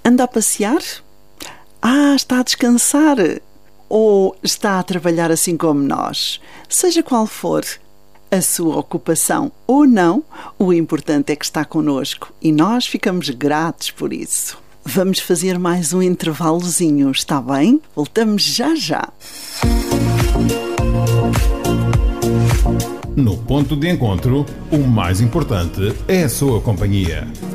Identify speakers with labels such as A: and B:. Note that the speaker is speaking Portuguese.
A: Anda a passear? Está a descansar? Ou está a trabalhar assim como nós? Seja qual for a sua ocupação ou não, o importante é que está connosco e nós ficamos gratos por isso. Vamos fazer mais um intervalozinho, está bem? Voltamos já já.
B: No ponto de encontro, o mais importante é a sua companhia.